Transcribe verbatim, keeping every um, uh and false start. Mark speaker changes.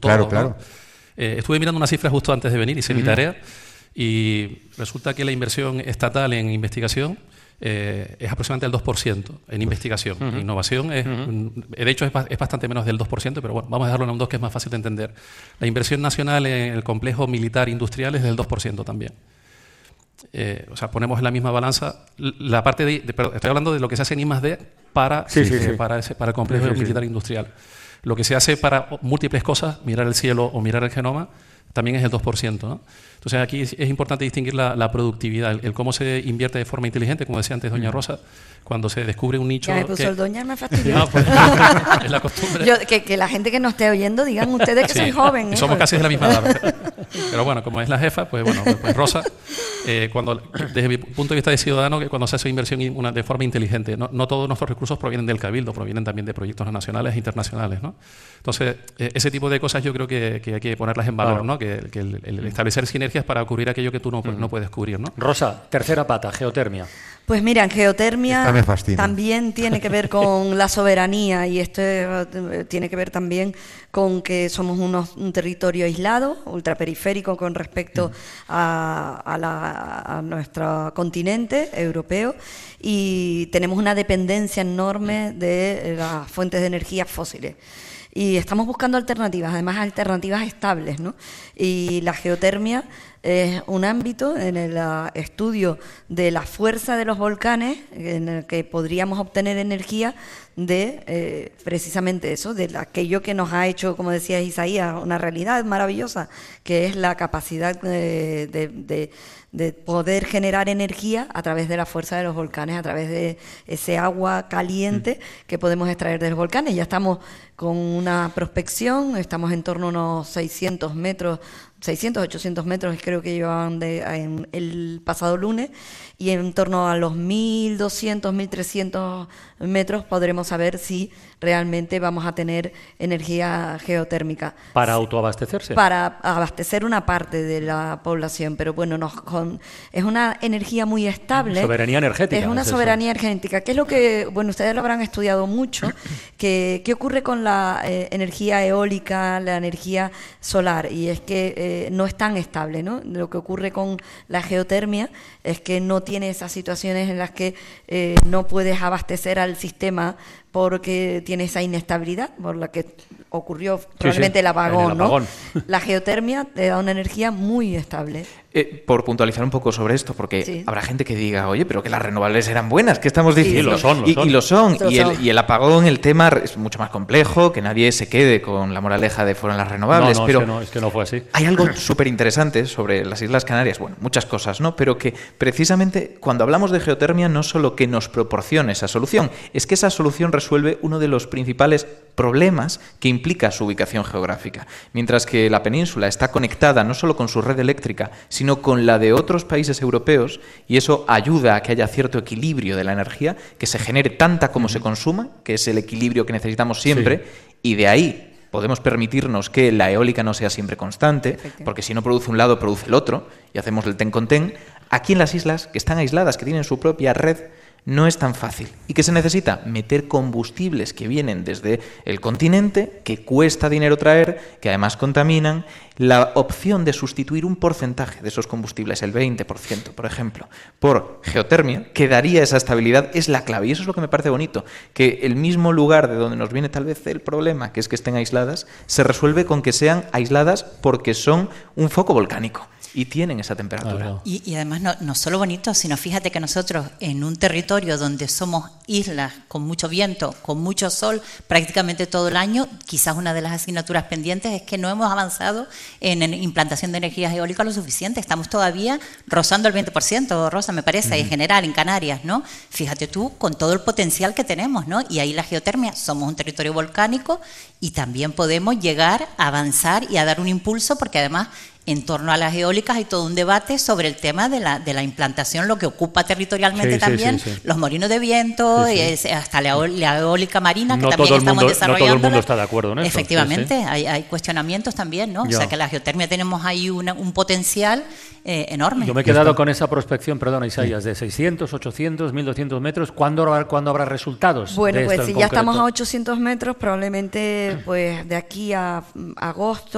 Speaker 1: claro,
Speaker 2: ¿no?
Speaker 1: claro.
Speaker 2: Eh, estuve mirando unas cifras justo antes de venir, hice uh-huh. mi tarea, y resulta que la inversión estatal en investigación eh, es aproximadamente el dos por ciento en investigación. Uh-huh. En innovación, es, uh-huh. de hecho, es, es bastante menos del dos por ciento, pero bueno, vamos a dejarlo en un dos, que es más fácil de entender. La inversión nacional en el complejo militar industrial es del dos por ciento también. Eh, o sea, ponemos en la misma balanza la parte de, de perdón, estoy hablando de lo que se hace en I más D para,
Speaker 3: sí, sí,
Speaker 2: eh,
Speaker 3: sí.
Speaker 2: para, ese, para el complejo
Speaker 3: sí, sí,
Speaker 2: militar
Speaker 3: sí.
Speaker 2: industrial. Lo que se hace para múltiples cosas, mirar el cielo o mirar el genoma, también es el dos por ciento, ¿no? Entonces aquí es, es importante distinguir la, la productividad, el, el cómo se invierte de forma inteligente, como decía antes doña Rosa, cuando se descubre un nicho...
Speaker 4: Ya me puso
Speaker 2: que...
Speaker 4: el doña, me fastidió.
Speaker 2: No, pues, es la costumbre.
Speaker 4: Yo, que, que la gente que nos esté oyendo digan ustedes que
Speaker 2: sí,
Speaker 4: soy joven. ¿eh?
Speaker 2: Somos casi de la misma edad. Pero bueno, como es la jefa, pues bueno, pues Rosa, eh, cuando, desde mi punto de vista de ciudadano, que cuando se hace inversión una, de forma inteligente, no, no todos nuestros recursos provienen del Cabildo, provienen también de proyectos nacionales e internacionales, ¿no? Entonces, eh, ese tipo de cosas yo creo que, que hay que ponerlas en valor, claro. ¿no? Que, que el, el establecer sinergias para cubrir aquello que tú no, pues, no puedes cubrir, ¿no?
Speaker 3: Rosa, tercera pata, geotermia.
Speaker 4: Pues mira, en geotermia
Speaker 1: me fascina.
Speaker 4: también tiene que ver con la soberanía, y esto eh, tiene que ver también con que somos unos, un territorio aislado, ultraperiférico con respecto a, a, la, a nuestro continente europeo, y tenemos una dependencia enorme de las fuentes de energía fósiles. Y estamos buscando alternativas, además alternativas estables, ¿no? Y la geotermia es un ámbito en el uh, estudio de la fuerza de los volcanes en el que podríamos obtener energía de eh, precisamente eso, de aquello que nos ha hecho, como decía Isaías, una realidad maravillosa, que es la capacidad de, de, de, de poder generar energía a través de la fuerza de los volcanes, a través de ese agua caliente que podemos extraer de los volcanes. Ya estamos con una prospección, estamos en torno a unos seiscientos metros, seiscientos, ochocientos metros creo que llevaban de, en el pasado lunes, y en torno a los mil doscientos, mil trescientos metros podremos saber si realmente vamos a tener energía geotérmica.
Speaker 3: ¿Para autoabastecerse?
Speaker 4: Para abastecer una parte de la población, pero bueno, nos, con, es una energía muy estable.
Speaker 3: Soberanía energética.
Speaker 4: Es una
Speaker 3: es
Speaker 4: soberanía
Speaker 3: eso.
Speaker 4: energética, que es lo que, bueno, ustedes lo habrán estudiado mucho, que qué ocurre con la eh, energía eólica, la energía solar, y es que eh, no es tan estable, ¿no? Lo que ocurre con la geotermia es que no tiene esas situaciones en las que eh, no puedes abastecer al sistema porque tiene esa inestabilidad, por la que ocurrió probablemente
Speaker 3: sí, sí,
Speaker 4: el apagón,
Speaker 3: el apagón.
Speaker 4: ¿no? La geotermia te da una energía muy estable.
Speaker 5: Eh, por puntualizar un poco sobre esto, porque
Speaker 4: sí.
Speaker 5: habrá gente que diga, oye, pero que las renovables eran buenas, ¿qué estamos diciendo?
Speaker 3: Sí, lo son, lo
Speaker 5: y,
Speaker 3: son.
Speaker 5: y lo son.
Speaker 4: Lo
Speaker 5: y,
Speaker 4: son.
Speaker 5: El, y el apagón, el tema es mucho más complejo, que nadie se quede con la moraleja de fueron las renovables.
Speaker 3: No, no,
Speaker 5: pero
Speaker 3: es que no, es que no fue así.
Speaker 5: Hay algo súper interesante sobre las Islas Canarias, bueno, muchas cosas, ¿no? Pero que precisamente cuando hablamos de geotermia no solo que nos proporcione esa solución, es que esa solución resuelve uno de los principales problemas que implica su ubicación geográfica. Mientras que la península está conectada no solo con su red eléctrica, sino con la de otros países europeos, y eso ayuda a que haya cierto equilibrio de la energía, que se genere tanta como uh-huh. se consuma, que es el equilibrio que necesitamos siempre, sí. y de ahí podemos permitirnos que la eólica no sea siempre constante, porque si no produce un lado, produce el otro, y hacemos el ten con ten. Aquí en las islas, que están aisladas, que tienen su propia red, no es tan fácil. ¿Y qué se necesita? Meter combustibles que vienen desde el continente, que cuesta dinero traer, que además contaminan. La opción de sustituir un porcentaje de esos combustibles, el veinte por ciento, por ejemplo, por geotermia, que daría esa estabilidad, es la clave. Y eso es lo que me parece bonito, que el mismo lugar de donde nos viene tal vez el problema, que es que estén aisladas, se resuelve con que sean aisladas porque son un foco volcánico. Y tienen esa temperatura.
Speaker 6: Claro. Y, y además no, no solo bonito, sino fíjate que nosotros en un territorio donde somos islas con mucho viento, con mucho sol, prácticamente todo el año, quizás una de las asignaturas pendientes es que no hemos avanzado en, en implantación de energías eólicas lo suficiente. Estamos todavía rozando el veinte por ciento, Rosa, me parece, uh-huh. en general, en Canarias, ¿no? Fíjate tú, con todo el potencial que tenemos, ¿no? Y ahí la geotermia, somos un territorio volcánico y también podemos llegar a avanzar y a dar un impulso, porque además en torno a las eólicas hay todo un debate sobre el tema de la, de la implantación, lo que ocupa territorialmente
Speaker 3: sí,
Speaker 6: también,
Speaker 3: sí, sí, sí.
Speaker 6: los molinos de viento,
Speaker 3: sí, sí.
Speaker 6: Y es, hasta la, la eólica marina, que
Speaker 3: no
Speaker 6: también estamos
Speaker 3: mundo,
Speaker 6: desarrollando.
Speaker 3: No todo el mundo está de acuerdo en eso.
Speaker 6: Efectivamente,
Speaker 3: sí, sí.
Speaker 6: Hay, hay cuestionamientos también, ¿no?
Speaker 3: Yo.
Speaker 6: O sea que la geotermia tenemos ahí una, un potencial eh, enorme.
Speaker 3: Yo me he quedado con esa prospección, perdona Isaías, de seiscientos, ochocientos, mil doscientos metros. ¿Cuándo habrá, ¿cuándo habrá resultados?
Speaker 4: Bueno,
Speaker 3: de
Speaker 4: pues
Speaker 3: esto
Speaker 4: si
Speaker 3: en
Speaker 4: ya
Speaker 3: concreto?
Speaker 4: estamos a ochocientos metros, probablemente pues de aquí a agosto,